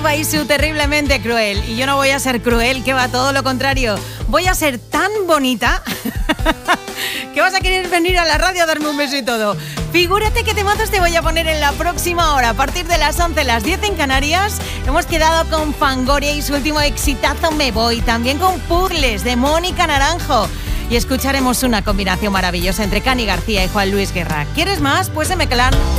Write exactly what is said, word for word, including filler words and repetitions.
Baisu, terriblemente cruel. Y yo no voy a ser cruel, que va todo lo contrario. Voy a ser tan bonita que vas a querer venir a la radio a darme un beso y todo. Figúrate qué temazos te voy a poner en la próxima hora. A partir de las once, las diez en Canarias, hemos quedado con Fangoria y su último exitazo Me Voy. También con Puzzles de Mónica Naranjo. Y escucharemos una combinación maravillosa entre Cani García y Juan Luis Guerra. ¿Quieres más? Pues M-Clan.